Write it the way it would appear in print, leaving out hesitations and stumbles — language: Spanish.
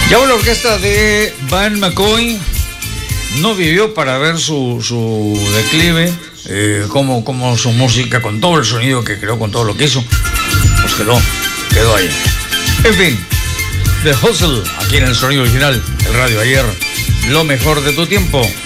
Ya la orquesta de Van McCoy no vivió para ver su declive, como su música, con todo el sonido que creó, con todo lo que hizo, pues quedó ahí. En fin, The Hustle, aquí en el sonido original, el Radio Ayer, lo mejor de tu tiempo.